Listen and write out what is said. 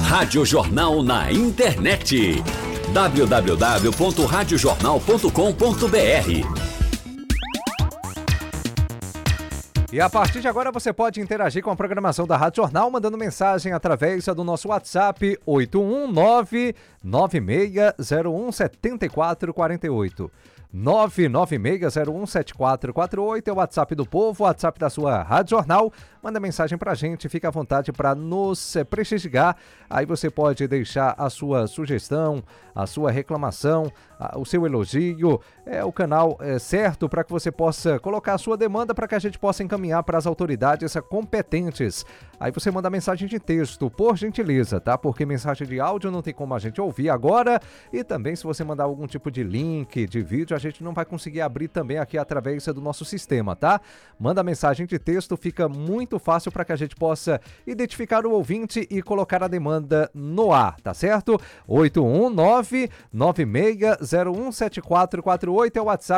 Rádio Jornal na internet. www.radiojornal.com.br. E a partir de agora você pode interagir com a programação da Rádio Jornal mandando mensagem através do nosso WhatsApp 819-9601-7448. 996017448 é o WhatsApp do povo, o WhatsApp da sua Rádio Jornal. Manda mensagem pra gente, fica à vontade para nos prestigiar. Aí você pode deixar a sua sugestão, a sua reclamação, o seu elogio. É o canal certo para que você possa colocar a sua demanda para que a gente possa encaminhar para as autoridades competentes. Aí você manda mensagem de texto, por gentileza, tá? Porque mensagem de áudio não tem como a gente ouvir agora. E também se você mandar algum tipo de link, de vídeo, a gente não vai conseguir abrir também aqui através do nosso sistema, tá? Manda mensagem de texto, fica muito fácil para que a gente possa identificar o ouvinte e colocar a demanda no ar, tá certo? 819-9601-7448 é o WhatsApp